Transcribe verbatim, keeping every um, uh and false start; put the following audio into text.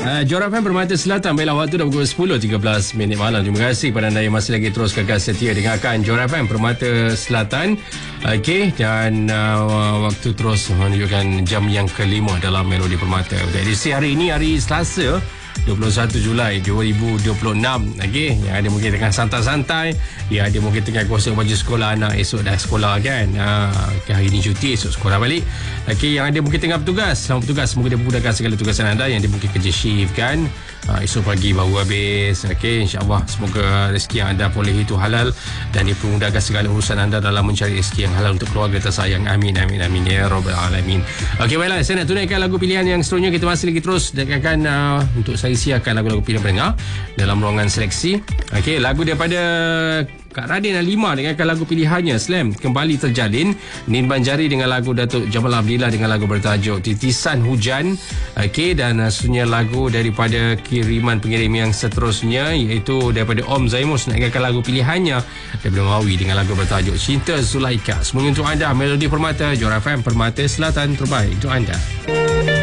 Uh, Johor F M Permata Selatan. Baiklah, waktu dah pukul sepuluh tiga belas minit malam. Terima kasih kepada anda yang masih lagi terus kekal setia dengarkan Johor F M Permata Selatan. Okey, dan uh, waktu terus menunjukkan jam yang kelima dalam Melodi Permata. Edisi hari ini, hari Selasa, dua puluh satu Julai dua ribu dua puluh enam. Okey, yang ada mungkin tengah santai-santai, yang ada mungkin tengah gosok baju sekolah anak, esok dah sekolah kan. Ha, okay, hari ini cuti, esok sekolah balik. Okey, yang ada mungkin tengah bertugas, selamat bertugas, semoga dia memudahkan segala tugasan anda. Yang dia mungkin kerja shift kan, ha, esok pagi baru habis. Okey, insya-Allah semoga rezeki yang anda boleh itu halal dan dipermudahkan segala urusan anda dalam mencari rezeki yang halal untuk keluarga tersayang. Amin amin amin ya rabbal alamin. Okey, baiklah, saya nak tunaikan lagu pilihan yang seterusnya. Kita masih lagi terus dengarkan uh, untuk saya siarkan lagu-lagu pilihan pendengar dalam ruangan seleksi. Okey, lagu daripada Kak Radin Alima dengarkan lagu pilihannya. Slam Kembali Terjalin. Nin Banjari dengan lagu Datuk Jamal Abdillah dengan lagu bertajuk Titisan Hujan. Okey, dan uh, seterusnya lagu daripada kiriman pengirim yang seterusnya, iaitu daripada Om Zaimus nak dengarkan lagu pilihannya daripada Mawi dengan lagu bertajuk Cinta Zulaika. Semuanya untuk anda. Melodi Permata, Johor F M Permata Selatan, terbaik untuk anda.